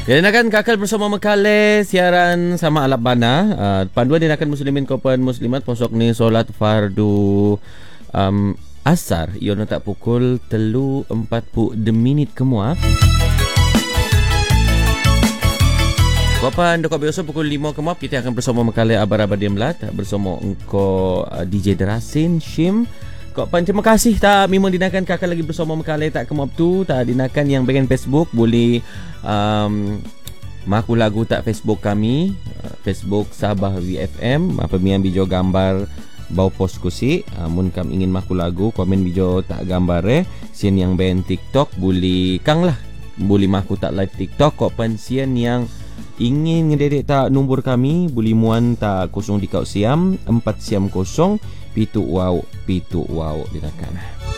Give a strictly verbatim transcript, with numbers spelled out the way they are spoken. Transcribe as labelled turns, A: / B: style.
A: Jadi akan kakal bersama Mekale siaran sama Alap Bana. Uh, panduan dia akan muslimin kopan muslimat posok ni solat fardu um, asar. Ia tak pukul telu empat puluh minit kemua. Kopan dokor biasa pukul lima kemua. Kita akan bersama Mekale Abar-Abar Diamlat bersama engkau uh, D J Derasin Shim. Kopan terima kasih tak memang dinakan kakak lagi bersama Mekale tak kemap tu tak dinakan yang bagian Facebook boleh um, maku lagu tak Facebook kami uh, Facebook Sabah V F M apa mian bijo gambar bau post kusi uh, mun kam ingin maku lagu komen bijo tak gambar eh sian yang bagian TikTok boleh kang lah boleh maku tak live TikTok kopan sian yang ingin ngededek tak nombor kami boleh muan tak kosong di kau siam empat siam kosong pitu wow pitu wow dinakan.